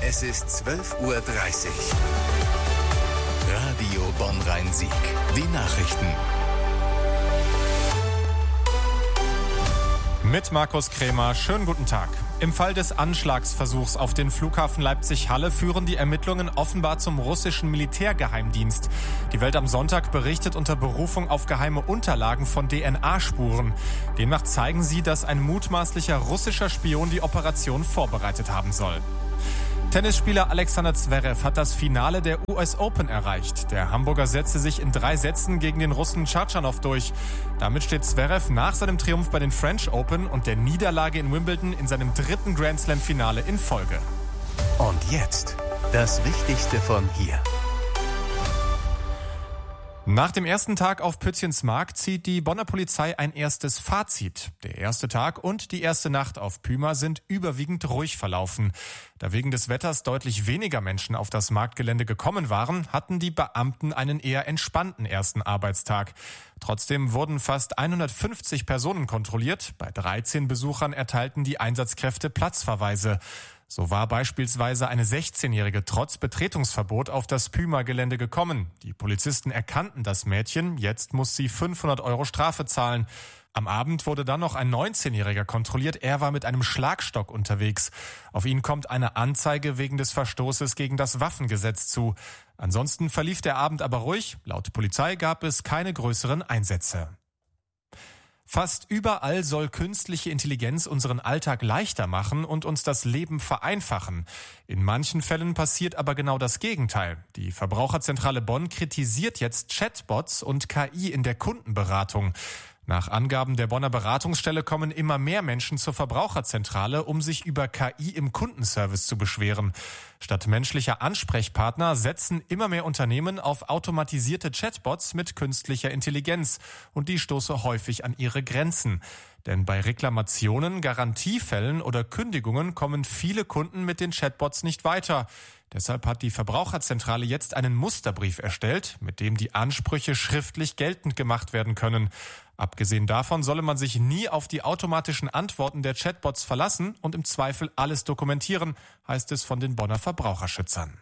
Es ist 12:30 Uhr. Radio Bonn-Rhein-Sieg. Die Nachrichten. Mit Markus Krämer, schönen guten Tag. Im Fall des Anschlagsversuchs auf den Flughafen Leipzig-Halle führen die Ermittlungen offenbar zum russischen Militärgeheimdienst. Die Welt am Sonntag berichtet unter Berufung auf geheime Unterlagen von DNA-Spuren. Demnach zeigen sie, dass ein mutmaßlicher russischer Spion die Operation vorbereitet haben soll. Tennisspieler Alexander Zverev hat das Finale der US Open erreicht. Der Hamburger setzte sich in 3 Sätzen gegen den Russen Tschatschanow durch. Damit steht Zverev nach seinem Triumph bei den French Open und der Niederlage in Wimbledon in seinem 3. Grand Slam-Finale in Folge. Und jetzt das Wichtigste von hier. Nach dem ersten Tag auf Pützchens Markt zieht die Bonner Polizei ein erstes Fazit. Der erste Tag und die erste Nacht auf Pyma sind überwiegend ruhig verlaufen. Da wegen des Wetters deutlich weniger Menschen auf das Marktgelände gekommen waren, hatten die Beamten einen eher entspannten ersten Arbeitstag. Trotzdem wurden fast 150 Personen kontrolliert. Bei 13 Besuchern erteilten die Einsatzkräfte Platzverweise. So war beispielsweise eine 16-Jährige trotz Betretungsverbot auf das Pyma-Gelände gekommen. Die Polizisten erkannten das Mädchen, jetzt muss sie 500 € Strafe zahlen. Am Abend wurde dann noch ein 19-Jähriger kontrolliert, er war mit einem Schlagstock unterwegs. Auf ihn kommt eine Anzeige wegen des Verstoßes gegen das Waffengesetz zu. Ansonsten verlief der Abend aber ruhig, laut Polizei gab es keine größeren Einsätze. Fast überall soll künstliche Intelligenz unseren Alltag leichter machen und uns das Leben vereinfachen. In manchen Fällen passiert aber genau das Gegenteil. Die Verbraucherzentrale Bonn kritisiert jetzt Chatbots und KI in der Kundenberatung. Nach Angaben der Bonner Beratungsstelle kommen immer mehr Menschen zur Verbraucherzentrale, um sich über KI im Kundenservice zu beschweren. Statt menschlicher Ansprechpartner setzen immer mehr Unternehmen auf automatisierte Chatbots mit künstlicher Intelligenz. Und die stoßen häufig an ihre Grenzen. Denn bei Reklamationen, Garantiefällen oder Kündigungen kommen viele Kunden mit den Chatbots nicht weiter. Deshalb hat die Verbraucherzentrale jetzt einen Musterbrief erstellt, mit dem die Ansprüche schriftlich geltend gemacht werden können. Abgesehen davon solle man sich nie auf die automatischen Antworten der Chatbots verlassen und im Zweifel alles dokumentieren, heißt es von den Bonner Verbraucherschützern.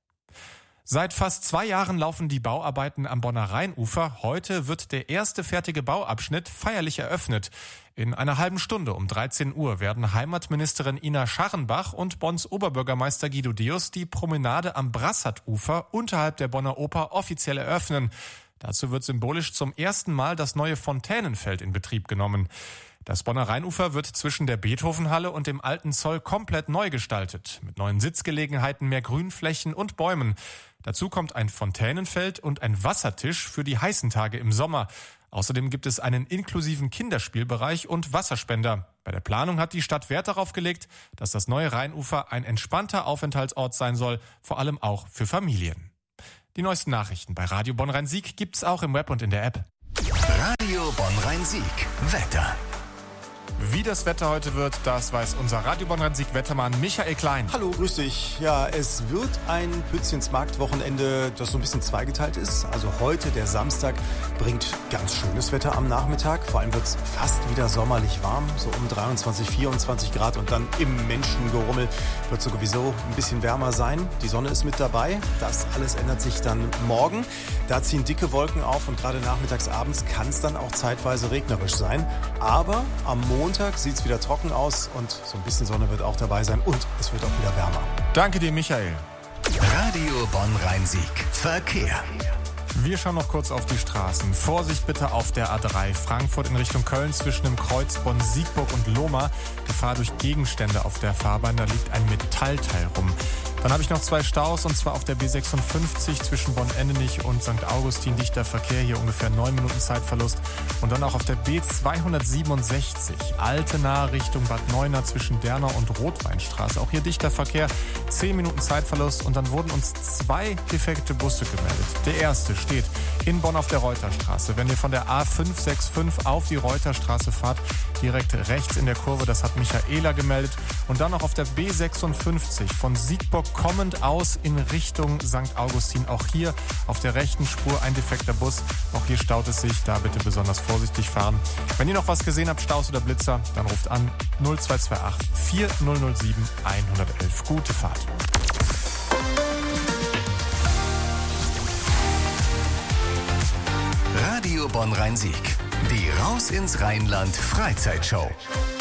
Seit fast 2 Jahren laufen die Bauarbeiten am Bonner Rheinufer. Heute wird der erste fertige Bauabschnitt feierlich eröffnet. In einer halben Stunde um 13 Uhr werden Heimatministerin Ina Scharrenbach und Bonns Oberbürgermeister Guido Deus die Promenade am Brassardufer unterhalb der Bonner Oper offiziell eröffnen. Dazu wird symbolisch zum ersten Mal das neue Fontänenfeld in Betrieb genommen. Das Bonner Rheinufer wird zwischen der Beethovenhalle und dem Alten Zoll komplett neu gestaltet. Mit neuen Sitzgelegenheiten, mehr Grünflächen und Bäumen. Dazu kommt ein Fontänenfeld und ein Wassertisch für die heißen Tage im Sommer. Außerdem gibt es einen inklusiven Kinderspielbereich und Wasserspender. Bei der Planung hat die Stadt Wert darauf gelegt, dass das neue Rheinufer ein entspannter Aufenthaltsort sein soll, vor allem auch für Familien. Die neuesten Nachrichten bei Radio Bonn-Rhein-Sieg gibt's auch im Web und in der App. Radio Bonn-Rhein-Sieg. Wetter. Wie das Wetter heute wird, das weiß unser Radio Bonn-Rhein-Sieg-Wettermann Michael Klein. Hallo, grüß dich. Ja, es wird ein Pützchens Markt-Wochenende, das so ein bisschen zweigeteilt ist. Also heute, der Samstag, bringt ganz schönes Wetter am Nachmittag. Vor allem wird es fast wieder sommerlich warm, so um 23, 24 Grad. Und dann im Menschengerummel wird es sowieso ein bisschen wärmer sein. Die Sonne ist mit dabei. Das alles ändert sich dann morgen. Da ziehen dicke Wolken auf und gerade nachmittags, abends kann es dann auch zeitweise regnerisch sein. Aber am Montag sieht es wieder trocken aus und so ein bisschen Sonne wird auch dabei sein und es wird auch wieder wärmer. Danke dir, Michael. Radio Bonn-Rhein-Sieg. Verkehr. Wir schauen noch kurz auf die Straßen. Vorsicht bitte auf der A3 Frankfurt in Richtung Köln zwischen dem Kreuz Bonn-Siegburg und Lohmar. Gefahr durch Gegenstände auf der Fahrbahn, da liegt ein Metallteil rum. Dann habe ich noch 2 Staus und zwar auf der B56 zwischen Bonn-Endenich und St. Augustin. Dichter Verkehr, hier ungefähr 9 Minuten Zeitverlust. Und dann auch auf der B267 Altena Richtung Bad Neuenahr zwischen Dernau und Rotweinstraße. Auch hier dichter Verkehr, 10 Minuten Zeitverlust. Und dann wurden uns 2 defekte Busse gemeldet. Der erste steht in Bonn auf der Reuterstraße. Wenn ihr von der A565 auf die Reuterstraße fahrt, direkt rechts in der Kurve, das hat Michaela gemeldet. Und dann noch auf der B56 von Siegburg kommend aus in Richtung St. Augustin. Auch hier auf der rechten Spur ein defekter Bus. Auch hier staut es sich, da bitte besonders vorsichtig fahren. Wenn ihr noch was gesehen habt, Staus oder Blitzer, dann ruft an 0228 4007 111. Gute Fahrt. Radio Bonn-Rhein-Sieg. Die Raus ins Rheinland Freizeitshow.